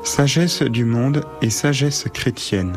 Sagesse du monde et sagesse chrétienne.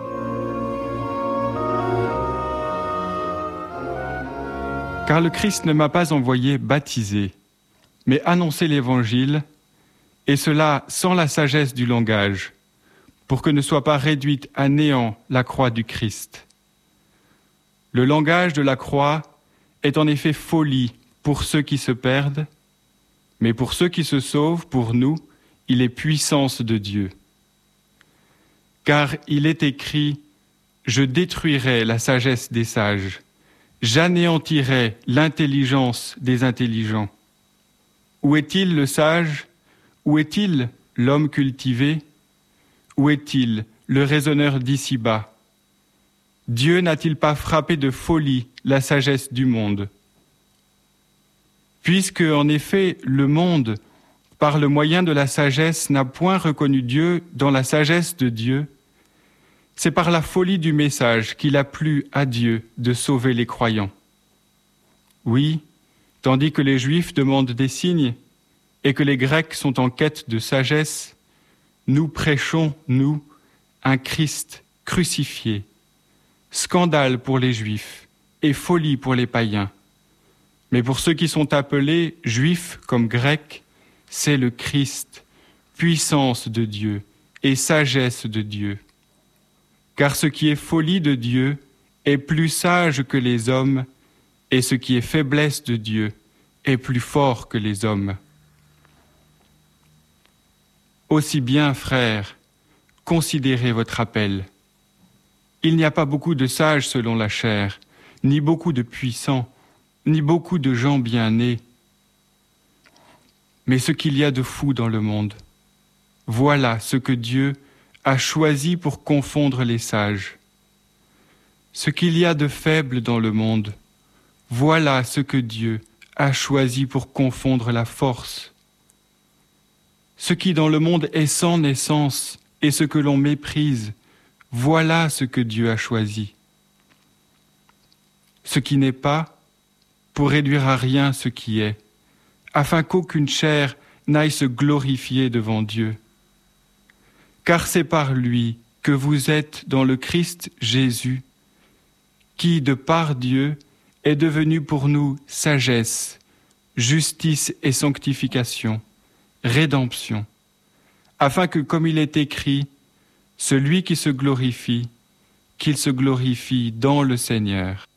Car le Christ ne m'a pas envoyé baptiser, mais annoncer l'Évangile, et cela sans la sagesse du langage, pour que ne soit pas réduite à néant la croix du Christ. Le langage de la croix est en effet folie pour ceux qui se perdent, mais pour ceux qui se sauvent, pour nous, il est puissance de Dieu. Car il est écrit « Je détruirai la sagesse des sages, j'anéantirai l'intelligence des intelligents. Où est-il le sage? Où est-il l'homme cultivé? Où est-il le raisonneur d'ici-bas? Dieu n'a-t-il pas frappé de folie la sagesse du monde? Puisque, en effet, le monde, par le moyen de la sagesse, n'a point reconnu Dieu dans la sagesse de Dieu, c'est par la folie du message qu'il a plu à Dieu de sauver les croyants. Oui, tandis que les Juifs demandent des signes et que les Grecs sont en quête de sagesse, nous prêchons, nous, un Christ crucifié, scandale pour les Juifs et folie pour les païens. Mais pour ceux qui sont appelés, Juifs comme Grecs, c'est le Christ, puissance de Dieu et sagesse de Dieu. Car ce qui est folie de Dieu est plus sage que les hommes, et ce qui est faiblesse de Dieu est plus fort que les hommes. Aussi bien, frères, considérez votre appel. Il n'y a pas beaucoup de sages selon la chair, ni beaucoup de puissants, ni beaucoup de gens bien nés. Mais ce qu'il y a de fou dans le monde, voilà ce que Dieu a choisi pour confondre les sages. Ce qu'il y a de faible dans le monde, voilà ce que Dieu a choisi pour confondre la force. Ce qui dans le monde est sans naissance et ce que l'on méprise, voilà ce que Dieu a choisi. Ce qui n'est pas, pour réduire à rien ce qui est, afin qu'aucune chair n'aille se glorifier devant Dieu. Car c'est par lui que vous êtes dans le Christ Jésus, qui, de par Dieu, est devenu pour nous sagesse, justice et sanctification, rédemption, afin que, comme il est écrit, celui qui se glorifie, qu'il se glorifie dans le Seigneur.